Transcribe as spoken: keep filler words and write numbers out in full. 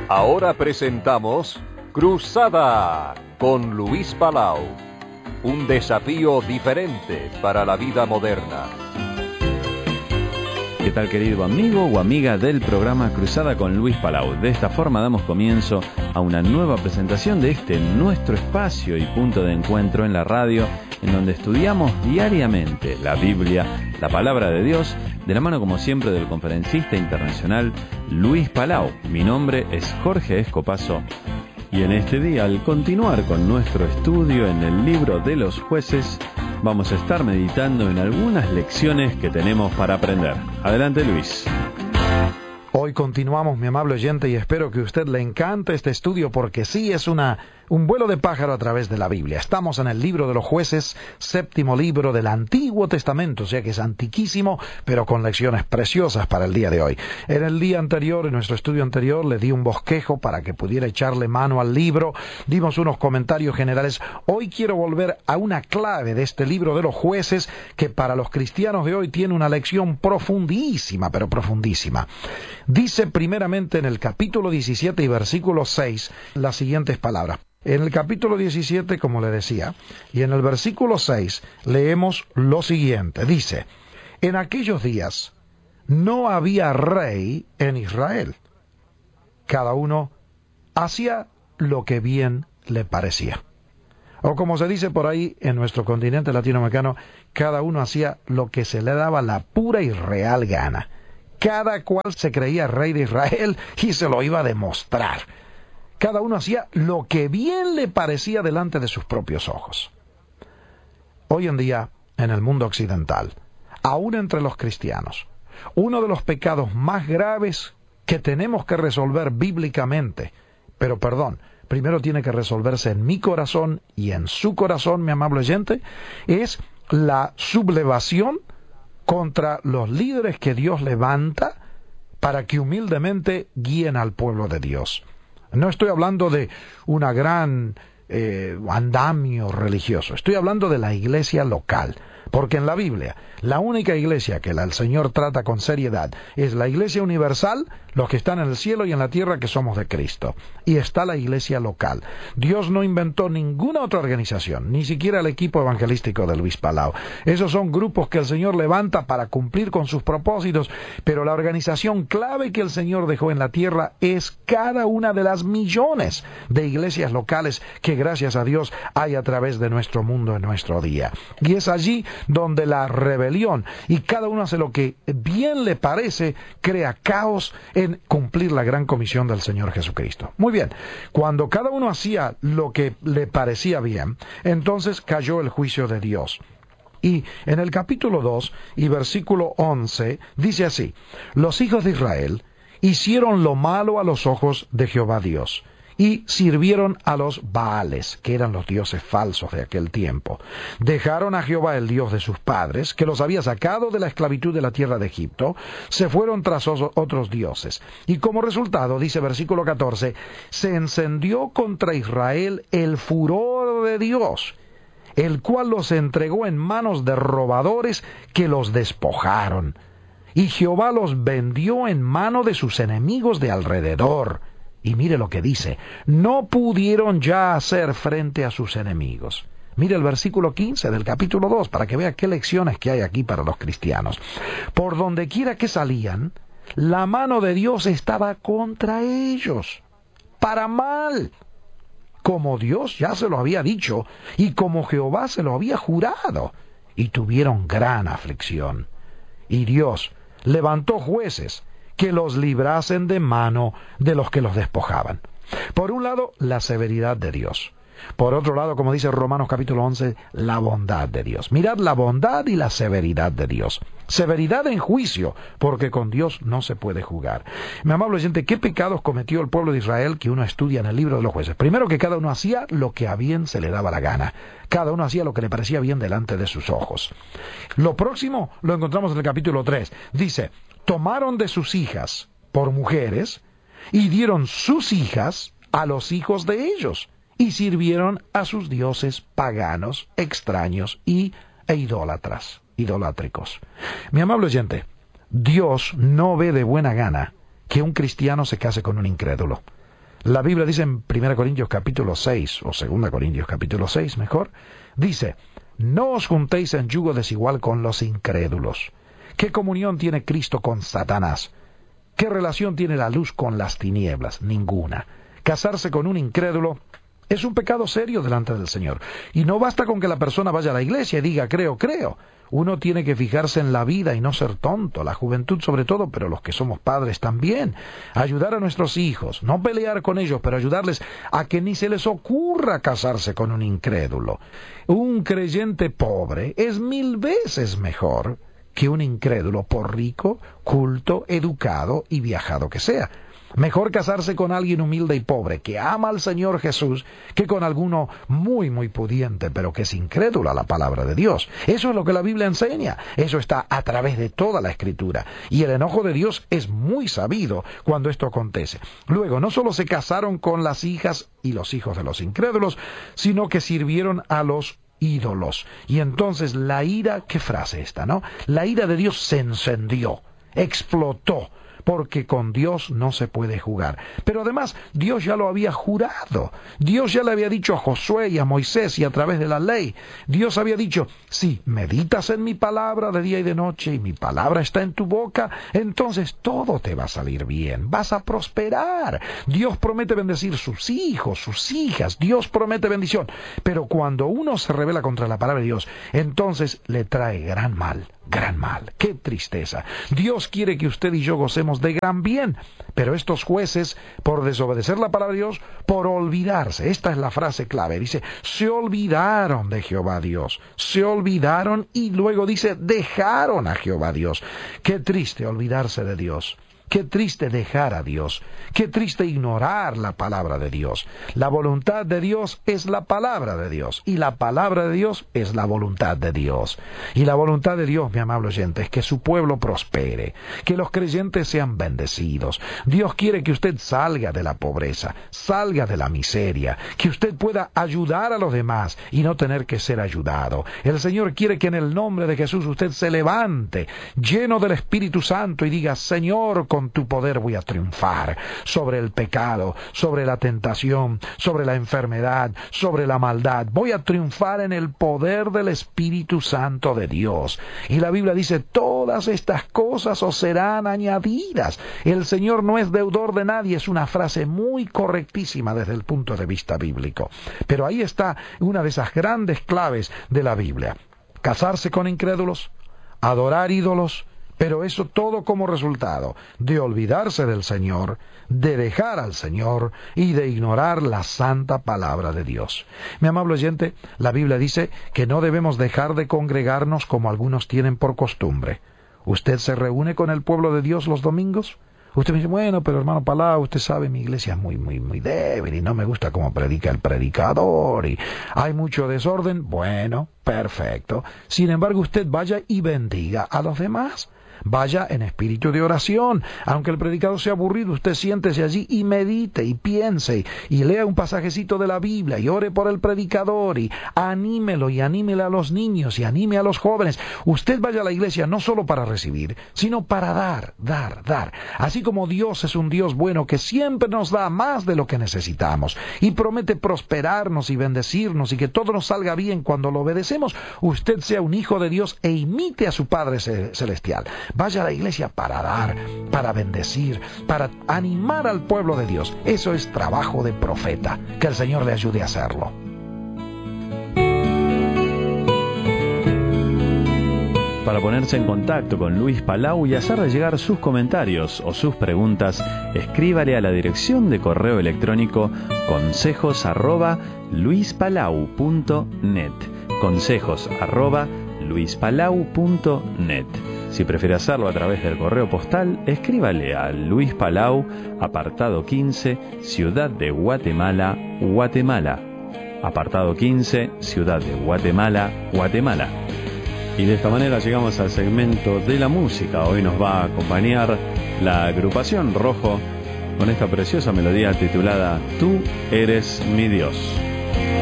Ahora presentamos Cruzada con Luis Palau. Un desafío diferente para la vida moderna. ¿Qué tal, querido amigo o amiga del programa Cruzada con Luis Palau? De esta forma damos comienzo a una nueva presentación de este nuestro espacio y punto de encuentro en la radio, en donde estudiamos diariamente la Biblia, la palabra de Dios, de la mano como siempre del conferencista internacional Luis Palau. Mi nombre es Jorge Escopazo y en este día, al continuar con nuestro estudio en el libro de los jueces, vamos a estar meditando en algunas lecciones que tenemos para aprender. Adelante, Luis. Hoy continuamos, mi amable oyente, y espero que a usted le encante este estudio porque sí es una, un vuelo de pájaro a través de la Biblia. Estamos en el libro de los jueces, séptimo libro del Antiguo Testamento, o sea que es antiquísimo, pero con lecciones preciosas para el día de hoy. En el día anterior, en nuestro estudio anterior, le di un bosquejo para que pudiera echarle mano al libro, dimos unos comentarios generales. Hoy quiero volver a una clave de este libro de los jueces que para los cristianos de hoy tiene una lección profundísima, pero profundísima. Dice primeramente en el capítulo diecisiete y versículo seis las siguientes palabras. En el capítulo diecisiete, como le decía, y en el versículo seis leemos lo siguiente. Dice, en aquellos días no había rey en Israel. Cada uno hacía lo que bien le parecía. O como se dice por ahí en nuestro continente latinoamericano, cada uno hacía lo que se le daba la pura y real gana. Cada cual se creía rey de Israel y se lo iba a demostrar. Cada uno hacía lo que bien le parecía delante de sus propios ojos. Hoy en día, en el mundo occidental, aún entre los cristianos, uno de los pecados más graves que tenemos que resolver bíblicamente, pero perdón, primero tiene que resolverse en mi corazón y en su corazón, mi amable oyente, es la sublevación contra los líderes que Dios levanta para que humildemente guíen al pueblo de Dios. No estoy hablando de una gran eh, andamio religioso, estoy hablando de la iglesia local. Porque en la Biblia, la única iglesia que el Señor trata con seriedad es la iglesia universal, los que están en el cielo y en la tierra que somos de Cristo. Y está la iglesia local. Dios no inventó ninguna otra organización, ni siquiera el equipo evangelístico de Luis Palau. Esos son grupos que el Señor levanta para cumplir con sus propósitos, pero la organización clave que el Señor dejó en la tierra es cada una de las millones de iglesias locales que gracias a Dios hay a través de nuestro mundo en nuestro día. Y es allí donde la rebelión y cada uno hace lo que bien le parece, crea caos en cumplir la gran comisión del Señor Jesucristo. Muy bien, cuando cada uno hacía lo que le parecía bien, entonces cayó el juicio de Dios. Y en el capítulo dos y versículo once dice así, los hijos de Israel hicieron lo malo a los ojos de Jehová Dios, y sirvieron a los Baales, que eran los dioses falsos de aquel tiempo. Dejaron a Jehová, el Dios de sus padres, que los había sacado de la esclavitud de la tierra de Egipto, se fueron tras otros dioses. Y como resultado, dice versículo catorce, se encendió contra Israel el furor de Dios, el cual los entregó en manos de robadores que los despojaron. Y Jehová los vendió en mano de sus enemigos de alrededor. Y mire lo que dice, no pudieron ya hacer frente a sus enemigos. Mire el versículo quince del capítulo dos, para que vea qué lecciones que hay aquí para los cristianos. Por donde quiera que salían, la mano de Dios estaba contra ellos, para mal, como Dios ya se lo había dicho, y como Jehová se lo había jurado, y tuvieron gran aflicción. Y Dios levantó jueces que los librasen de mano de los que los despojaban. Por un lado, la severidad de Dios. Por otro lado, como dice Romanos capítulo once, la bondad de Dios. Mirad la bondad y la severidad de Dios. Severidad en juicio, porque con Dios no se puede jugar. Mi amable oyente, ¿qué pecados cometió el pueblo de Israel que uno estudia en el libro de los jueces? Primero, que cada uno hacía lo que a bien se le daba la gana. Cada uno hacía lo que le parecía bien delante de sus ojos. Lo próximo lo encontramos en el capítulo tres. Dice, tomaron de sus hijas por mujeres y dieron sus hijas a los hijos de ellos y sirvieron a sus dioses paganos, extraños y e idólatras, idolátricos. Mi amable oyente, Dios no ve de buena gana que un cristiano se case con un incrédulo. La Biblia dice en primera Corintios capítulo seis, o segunda Corintios capítulo seis, mejor, dice, no os juntéis en yugo desigual con los incrédulos. ¿Qué comunión tiene Cristo con Satanás? ¿Qué relación tiene la luz con las tinieblas? Ninguna. Casarse con un incrédulo es un pecado serio delante del Señor. Y no basta con que la persona vaya a la iglesia y diga, creo, creo. Uno tiene que fijarse en la vida y no ser tonto, la juventud sobre todo, pero los que somos padres también. Ayudar a nuestros hijos, no pelear con ellos, pero ayudarles a que ni se les ocurra casarse con un incrédulo. Un creyente pobre es mil veces mejor que un incrédulo, por rico, culto, educado y viajado que sea. Mejor casarse con alguien humilde y pobre, que ama al Señor Jesús, que con alguno muy, muy pudiente, pero que es incrédulo a la palabra de Dios. Eso es lo que la Biblia enseña. Eso está a través de toda la Escritura. Y el enojo de Dios es muy sabido cuando esto acontece. Luego, no solo se casaron con las hijas y los hijos de los incrédulos, sino que sirvieron a los ídolos. Y entonces la ira, ¿qué frase esta, no? La ira de Dios se encendió, explotó, porque con Dios no se puede jugar. Pero además, Dios ya lo había jurado. Dios ya le había dicho a Josué y a Moisés y a través de la ley. Dios había dicho, si meditas en mi palabra de día y de noche y mi palabra está en tu boca, entonces todo te va a salir bien, vas a prosperar. Dios promete bendecir sus hijos, sus hijas, Dios promete bendición. Pero cuando uno se rebela contra la palabra de Dios, entonces le trae gran mal. Gran mal, qué tristeza. Dios quiere que usted y yo gocemos de gran bien, pero estos jueces, por desobedecer la palabra de Dios, por olvidarse, esta es la frase clave, dice, se olvidaron de Jehová Dios, se olvidaron y luego dice, dejaron a Jehová Dios. Qué triste olvidarse de Dios. Qué triste dejar a Dios, qué triste ignorar la palabra de Dios. La voluntad de Dios es la palabra de Dios, y la palabra de Dios es la voluntad de Dios. Y la voluntad de Dios, mi amable oyente, es que su pueblo prospere, que los creyentes sean bendecidos. Dios quiere que usted salga de la pobreza, salga de la miseria, que usted pueda ayudar a los demás y no tener que ser ayudado. El Señor quiere que en el nombre de Jesús usted se levante, lleno del Espíritu Santo, y diga, Señor, con Con tu poder voy a triunfar sobre el pecado, sobre la tentación, sobre la enfermedad, sobre la maldad. Voy a triunfar en el poder del Espíritu Santo de Dios. Y la Biblia dice, todas estas cosas os serán añadidas. El Señor no es deudor de nadie, es una frase muy correctísima desde el punto de vista bíblico. Pero ahí está una de esas grandes claves de la Biblia. Casarse con incrédulos, adorar ídolos, pero eso todo como resultado de olvidarse del Señor, de dejar al Señor y de ignorar la santa palabra de Dios. Mi amable oyente, la Biblia dice que no debemos dejar de congregarnos como algunos tienen por costumbre. ¿Usted se reúne con el pueblo de Dios los domingos? Usted me dice, bueno, pero hermano Palau, usted sabe, mi iglesia es muy, muy, muy débil y no me gusta cómo predica el predicador y hay mucho desorden. Bueno, perfecto. Sin embargo, usted vaya y bendiga a los demás. Vaya en espíritu de oración. Aunque el predicador sea aburrido, usted siéntese allí y medite y piense y lea un pasajecito de la Biblia y ore por el predicador y anímelo y anímele a los niños y anime a los jóvenes. Usted vaya a la iglesia no solo para recibir, sino para dar, dar, dar. Así como Dios es un Dios bueno que siempre nos da más de lo que necesitamos y promete prosperarnos y bendecirnos y que todo nos salga bien cuando lo obedecemos, usted sea un hijo de Dios e imite a su Padre Celestial. Vaya a la iglesia para dar, para bendecir, para animar al pueblo de Dios. Eso es trabajo de profeta. Que el Señor le ayude a hacerlo. Para ponerse en contacto con Luis Palau y hacerle llegar sus comentarios o sus preguntas, escríbale a la dirección de correo electrónico consejos arroba luispalau punto net. Consejos arroba luispalau punto net. Si prefiere hacerlo a través del correo postal, escríbale a Luis Palau, apartado quince, Ciudad de Guatemala, Guatemala. Apartado quince, Ciudad de Guatemala, Guatemala. Y de esta manera llegamos al segmento de la música. Hoy nos va a acompañar la agrupación Rojo con esta preciosa melodía titulada Tú eres mi Dios.